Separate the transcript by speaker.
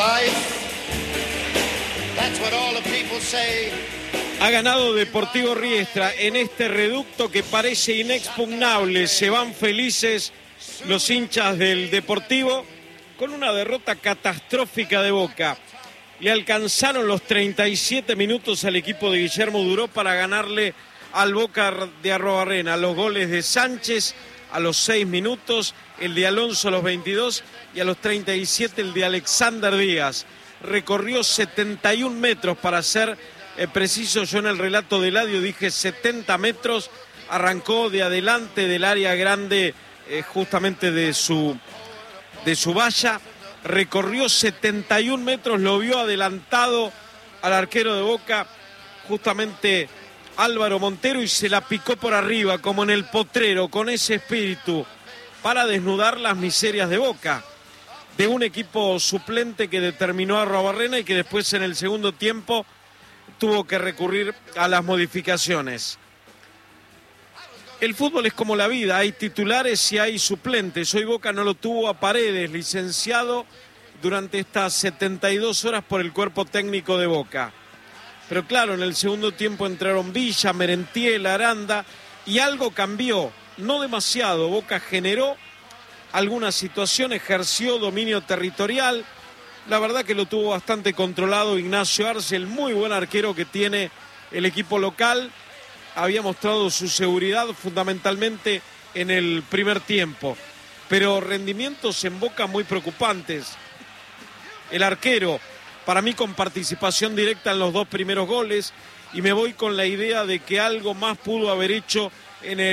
Speaker 1: Ha ganado Deportivo Riestra en este reducto que parece inexpugnable. Se van felices los hinchas del Deportivo con una derrota catastrófica de Boca. Le alcanzaron los 37 minutos al equipo de Guillermo Duró para ganarle al Boca de Arrobarrena. Los goles de Sánchez a los 6 minutos, el de Alonso a los 22 y a los 37 el de Alexander Díaz. Recorrió 71 metros para ser preciso. Yo en el relato de Eladio dije 70 metros. Arrancó de adelante del área grande, justamente de su valla. Recorrió 71 metros, lo vio adelantado al arquero de Boca, justamente Álvaro Montero, y se la picó por arriba, como en el potrero, con ese espíritu, para desnudar las miserias de Boca, de un equipo suplente que determinó a Arrobarrena y que después en el segundo tiempo tuvo que recurrir a las modificaciones. El fútbol es como la vida, hay titulares y hay suplentes. Hoy Boca no lo tuvo a Paredes, licenciado durante estas 72 horas por el cuerpo técnico de Boca. Pero claro, en el segundo tiempo entraron Villa, Merentiel, Aranda, y algo cambió, no demasiado. Boca generó alguna situación, ejerció dominio territorial. La verdad que lo tuvo bastante controlado Ignacio Arce, el muy buen arquero que tiene el equipo local. Había mostrado su seguridad fundamentalmente en el primer tiempo, pero rendimientos en Boca muy preocupantes. El arquero, para mí con participación directa en los 2 primeros goles, y me voy con la idea de que algo más pudo haber hecho en el